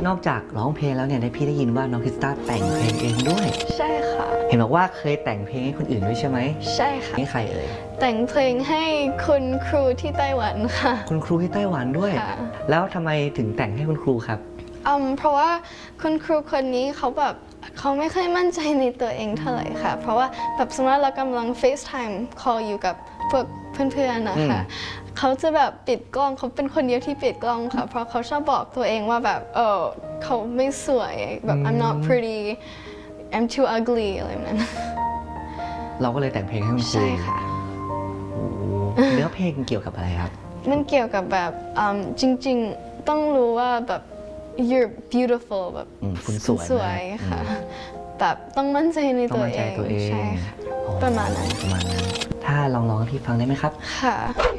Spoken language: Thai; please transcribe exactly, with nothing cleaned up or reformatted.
นอกจากร้องเพลงแล้วเนี่ยได้พี่ได้ยินว่าน้องคริสต้าแต่งเพลงเองด้วยใช่ค่ะเห็นบอกว่าเคยแต่งเพลงให้คนอื่นด้วยใช่ไหมใช่ค่ะให้ใครเอ่ยแต่งเพลงให้คุณครูที่ไต้หวันค่ะคุณครูที่ไต้หวันด้วยแล้วทำไมถึงแต่งให้คุณครูครับอืมเพราะว่าคุณครูคนนี้เขาแบบเขาไม่ค่อยมั่นใจในตัวเองเท่าไหร่ค่ะเพราะว่าแบบสมมติเรากำลัง FaceTime call อยู่กับพวกเพื่อนๆนะคะเขาจะแบบปิดกล้องเขาเป็นคนเดียวที่ปิดกล้องค่ะเพราะเขาชอบบอกตัวเองว่าแบบเออเขาไม่สวยแบบ I'm not pretty I'm too ugly อะไรแบบนั้นเราก็เลยแต่งเพลงให้คุณครูใช่ค่ะเนื้อเพลงเกี่ยวกับอะไรครับมันเกี่ยวกับแบบจริงๆต้องรู้ว่าแบบ you're beautiful แบบคุณสวยสวยค่ะแบบต้องมั่นใจในตัวเองใช่ค่ะประมาณนั้นประมาณนั้นถ้าลองร้องให้พี่ฟังได้ไหมครับค่ะ